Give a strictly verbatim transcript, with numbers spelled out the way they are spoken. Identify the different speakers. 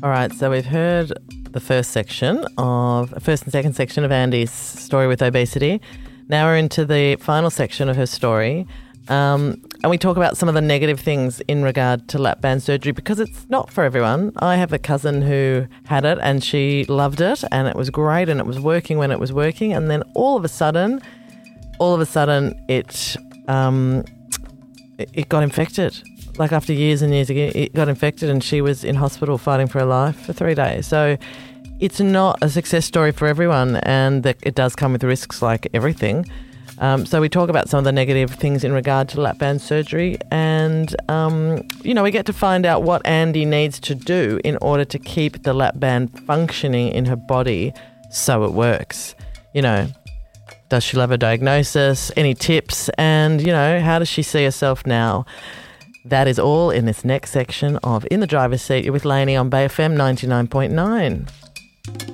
Speaker 1: All right, so we've heard the first section of, first and second section of Andy's story with obesity. Now we're into the final section of her story. Um, and we talk about some of the negative things in regard to lap band surgery because it's not for everyone. I have a cousin who had it and she loved it and it was great and it was working when it was working. And then all of a sudden, all of a sudden it, um, it, it got infected. Like after years and years ago, it got infected and she was in hospital fighting for her life for three days. So it's not a success story for everyone and that it does come with risks like everything. Um, so we talk about some of the negative things in regard to lap band surgery and, um, you know, we get to find out what Andy needs to do in order to keep the lap band functioning in her body so it works. You know, does she love her diagnosis? Any tips? And, you know, how does she see herself now? That is all in this next section of In the Driver's Seat. You're with Lainey on Bay F M ninety-nine point nine.